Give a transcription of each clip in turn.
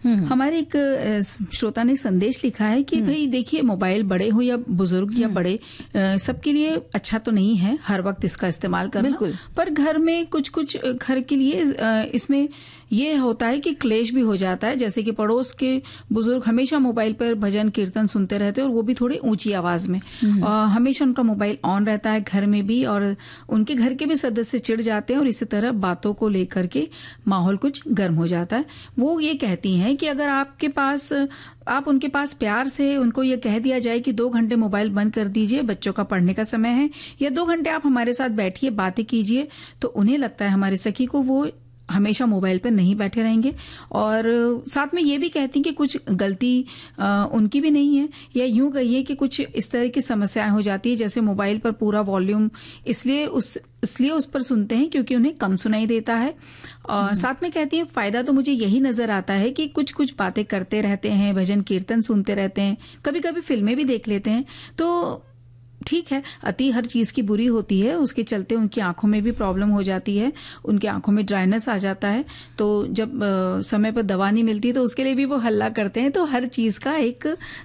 हमारे एक श्रोता ने संदेश लिखा है कि भाई देखिए, मोबाइल बड़े हो या बुजुर्ग या बड़े, सबके लिए अच्छा तो नहीं है हर वक्त इसका इस्तेमाल करना, पर घर में कुछ कुछ घर के लिए इसमें ये होता है कि क्लेश भी हो जाता है। जैसे कि पड़ोस के बुजुर्ग हमेशा मोबाइल पर भजन कीर्तन सुनते रहते हैं और वो भी थोड़ी ऊंची आवाज में, हमेशा उनका मोबाइल ऑन रहता है घर में भी, और उनके घर के भी सदस्य चिढ़ जाते हैं और इसी तरह बातों को लेकर के माहौल कुछ गर्म हो जाता है। वो ये कहती हैं कि अगर आप उनके पास प्यार से उनको ये कह दिया जाए कि 2 घंटे मोबाइल बंद कर दीजिए, बच्चों का पढ़ने का समय है, या 2 घंटे आप हमारे साथ बैठिए, बातें कीजिए, तो उन्हें लगता है हमारे सखी को वो हमेशा मोबाइल पर नहीं बैठे रहेंगे। और साथ में ये भी कहती हैं कि कुछ गलती उनकी भी नहीं है, या यूं कहिए कि कुछ इस तरह की समस्याएं हो जाती है, जैसे मोबाइल पर पूरा वॉल्यूम इसलिए उस पर सुनते हैं क्योंकि उन्हें कम सुनाई देता है। और साथ में कहती हैं फायदा तो मुझे यही नजर आता है कि कुछ कुछ बातें करते रहते हैं, भजन कीर्तन सुनते रहते हैं, कभी कभी फिल्में भी देख लेते हैं। तो ठीक है, अति हर चीज की बुरी होती है, उसके चलते उनकी आंखों में भी प्रॉब्लम हो जाती है, उनकी आंखों में ड्राइनेस आ जाता है। तो जब समय पर दवा नहीं मिलती तो उसके लिए भी वो हल्ला करते हैं। तो हर चीज का एक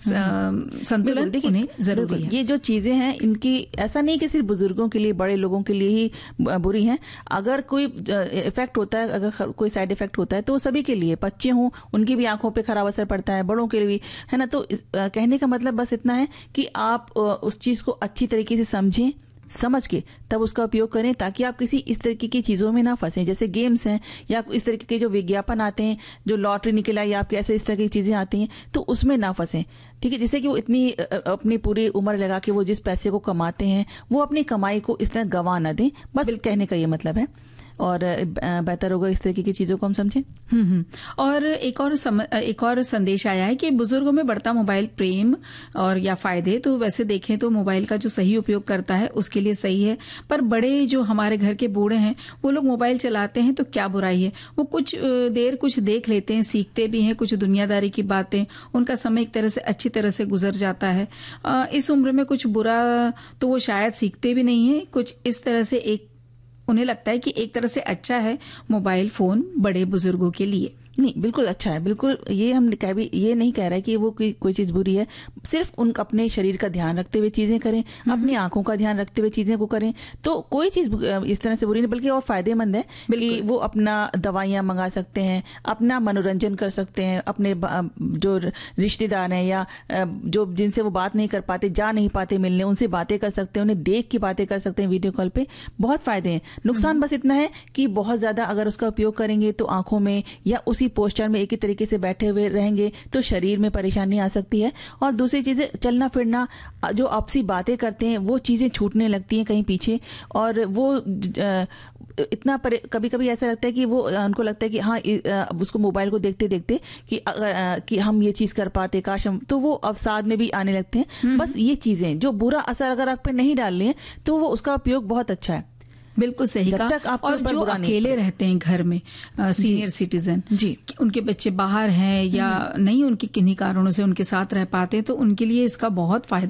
संतुलन उन्हें जरूरी है। ये जो चीजें हैं इनकी ऐसा नहीं कि सिर्फ बुजुर्गों के लिए, बड़े लोगों के लिए ही बुरी हैं। अगर कोई इफेक्ट होता है, अगर कोई साइड इफेक्ट होता है तो सभी के लिए, बच्चे हों उनकी भी आंखों पे खराब असर पड़ता है, बड़ों के लिए भी, है ना। तो कहने का मतलब बस इतना है कि आप उस चीज को अच्छी तरीके से समझें, समझ के तब उसका उपयोग करें, ताकि आप किसी इस तरीके की चीजों में ना फंसें, जैसे गेम्स हैं या इस तरीके के जो विज्ञापन आते हैं, जो लॉटरी निकल आई या कैसे इस तरह की चीजें आती हैं, तो उसमें ना फंसें। ठीक है, जैसे कि वो इतनी अपनी पूरी उम्र लगा के वो जिस पैसे को कमाते हैं वो अपनी कमाई को इस तरह गंवा ना दें, बस कहने का ये मतलब है। और बेहतर होगा इस तरीके की चीजों को हम समझें। और एक और संदेश आया है कि बुजुर्गों में बढ़ता मोबाइल प्रेम और या फायदे, तो वैसे देखें तो मोबाइल का जो सही उपयोग करता है उसके लिए सही है, पर बड़े जो हमारे घर के बूढ़े हैं वो लोग मोबाइल चलाते हैं तो क्या बुराई है, वो कुछ देर कुछ देख लेते हैं, सीखते भी हैं कुछ दुनियादारी की बातें, उनका समय एक तरह से अच्छी तरह से गुजर जाता है। इस उम्र में कुछ बुरा तो वो शायद सीखते भी नहीं है, कुछ इस तरह से उन्हें लगता है कि एक तरह से अच्छा है मोबाइल फोन बड़े बुजुर्गों के लिए। नहीं, बिल्कुल अच्छा है, बिल्कुल। ये हम ये नहीं कह रहे कि वो कोई चीज बुरी है, सिर्फ उन अपने शरीर का ध्यान रखते हुए चीजें करें, अपनी आंखों का ध्यान रखते हुए चीजें को करें, तो कोई चीज इस तरह से बुरी नहीं, बल्कि और फायदेमंद है कि वो अपना दवाइयां मंगा सकते हैं, अपना मनोरंजन कर सकते हैं, अपने जो रिश्तेदार हैं या जो जिनसे वो बात नहीं कर पाते, जा नहीं पाते मिलने, उनसे बातें कर सकते हैं, उन्हें देख के बातें कर सकते हैं वीडियो कॉल पे। बहुत फायदे हैं। नुकसान बस इतना है कि बहुत ज्यादा अगर उसका उपयोग करेंगे तो आंखों में या उसी पोस्चर में एक ही तरीके से बैठे हुए रहेंगे तो शरीर में परेशानी आ सकती है। और दूसरी चीजें, चलना फिरना, जो आपसी बातें करते हैं वो चीजें छूटने लगती हैं कहीं पीछे, और वो इतना कभी कभी ऐसा लगता है कि वो उनको लगता है कि हाँ, उसको मोबाइल को देखते देखते कि हम ये चीज कर पाते, काश हम, तो वो अवसाद में भी आने लगते हैं। बस ये चीजें जो बुरा असर अगर आप पे नहीं डाल रही हैं तो वो उसका उपयोग बहुत अच्छा है। बिल्कुल सही कहा। और जो अकेले रहते हैं घर में, सीनियर सिटीजन, उनके बच्चे बाहर हैं या नहीं, उनके किन्हीं कारणों से उनके साथ रह पाते हैं, तो उनके लिए इसका बहुत फायदा